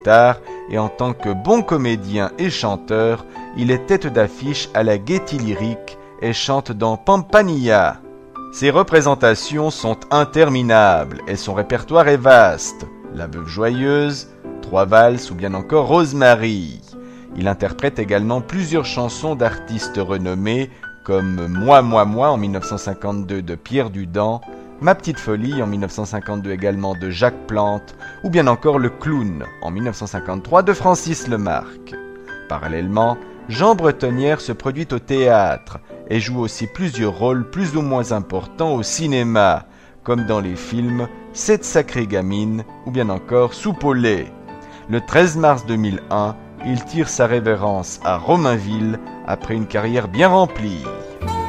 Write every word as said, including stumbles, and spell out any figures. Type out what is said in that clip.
tard et en tant que bon comédien et chanteur, il est tête d'affiche à la Gaîté Lyrique et chante dans Pampania. Ses représentations sont interminables et son répertoire est vaste. La Veuve joyeuse, Trois valses ou bien encore Rosemary. Il interprète également plusieurs chansons d'artistes renommés comme Moi, moi, moi en mille neuf cent cinquante-deux de Pierre Dudant, Ma petite folie en mille neuf cent cinquante-deux également de Jacques Plante ou bien encore Le Clown en mille neuf cent cinquante-trois de Francis Lemarque. Parallèlement, Jean Bretonnière se produit au théâtre et joue aussi plusieurs rôles plus ou moins importants au cinéma, comme dans les films Cette sacrée gamine ou bien encore Soupe au lait. Le treize mars deux mille un, il tire sa révérence à Romainville après une carrière bien remplie.